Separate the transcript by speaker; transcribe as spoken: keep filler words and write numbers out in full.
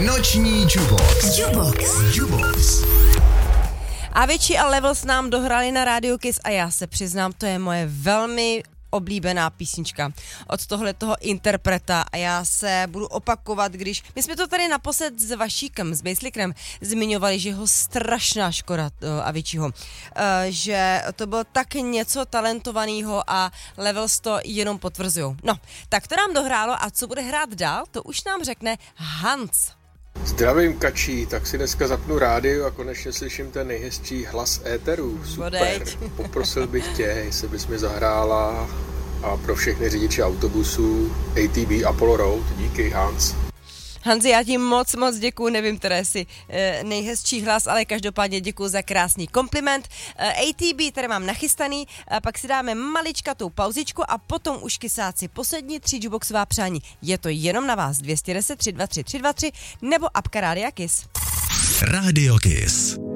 Speaker 1: Noční Jukebox. Jukebox. Jukebox.
Speaker 2: Avicii a Levels nám dohrali na Radio Kiss a já se přiznám, to je moje velmi oblíbená písnička od tohletoho interpreta a já se budu opakovat, když... My jsme to tady naposled s Vašíkem, s Baselikrem zmiňovali, že ho strašná škoda uh, Aviciiho, uh, že to bylo tak něco talentovaného a Levels to jenom potvrzujou. No, tak to nám dohrálo a co bude hrát dál, to už nám řekne Hans.
Speaker 3: Zdravím, Kačí, tak si dneska zapnu rádio a konečně slyším ten nejhezčí hlas éteru. Super. Poprosil bych tě, jestli bys mi zahrála a pro všechny řidiče autobusů A T B Apollo Road. Díky, Hans.
Speaker 2: Hanzi, já ti moc, moc děkuju, nevím, které si e, nejhezčí hlas, ale každopádně děkuju za krásný kompliment. E, A T B tady mám nachystaný, a pak si dáme maličkatou pauzičku a potom už kysáci poslední tři jukeboxová přání. Je to jenom na vás, dvě stě deset, tři dva tři, tři dva tři nebo apka Rádia Kiss.
Speaker 1: Radio Kiss.